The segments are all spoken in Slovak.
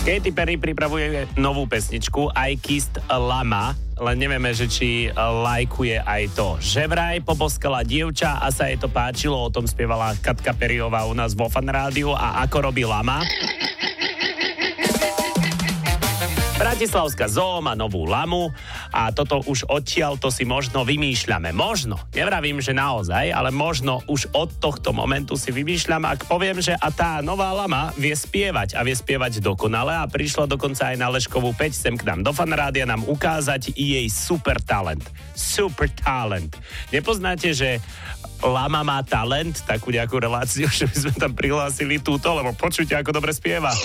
Katy Perry pripravuje novú pesničku I Kissed a Llama, len nevieme, že či lajkuje aj to. Že vraj poboskala dievča a sa jej to páčilo, o tom spievala Katka Perryová u nás vo Fan Rádiu a ako robí lama. Bratislavská zoo má novú lamu a toto už odtiaľ to si možno vymýšľame. Možno, nevravím, že naozaj, ale možno už od tohto momentu si vymýšľam, ak poviem, že a tá nová lama vie spievať a vie spievať dokonale a prišla dokonca aj na Leškovú 5 sem k nám do Fan Rádia nám ukázať jej super talent. Super talent. Nepoznáte, že lama má talent, takú nejakú reláciu, že by sme tam prihlásili túto, lebo počujte, ako dobre spieva.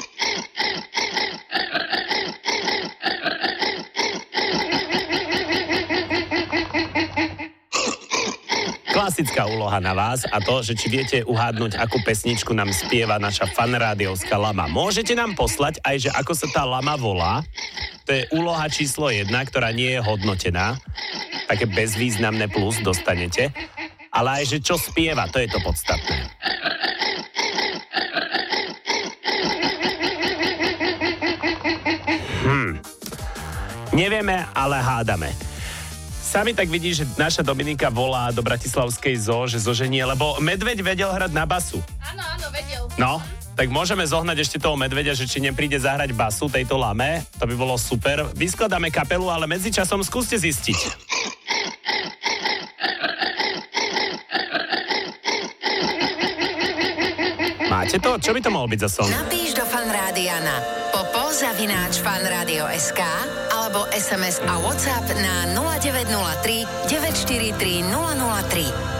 Klasická úloha na vás a to, že či viete uhádnuť, akú pesničku nám spieva naša fanrádiovská lama. Môžete nám poslať aj, že ako sa tá lama volá. To je úloha číslo 1, ktorá nie je hodnotená. Také bezvýznamné plus dostanete. Ale aj, že čo spieva, to je to podstatné. Nevieme, ale hádame. Sami tak vidí, že naša Dominika volá do bratislavskej zoo, že zoženie, lebo medveď vedel hrať na basu. Áno, vedel. No, tak môžeme zohnať ešte toho medveďa, že či nepríde zahrať basu tejto lame, to by bolo super. Vyskladáme kapelu, ale medzičasom skúste zistiť. Máte to? Čo by to mohol byť za song? Napíš do Fanrádia na popo@fanradio.sk alebo SMS a WhatsApp na 0903 943 003.